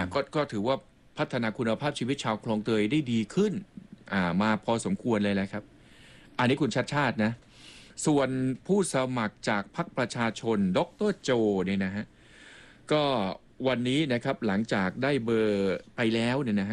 ก็ถือว่าพัฒนาคุณภาพชีวิตชาวคลองเตยได้ดีขึ้นมาพอสมควรเลยแหละครับอันนี้คุณชัดชาตินะส่วนผู้สมัครจากพรรคประชาชนดร.โจเนี่ยนะฮะก็วันนี้นะครับหลังจากได้เบอร์ไปแล้วเนี่ยนะฮะ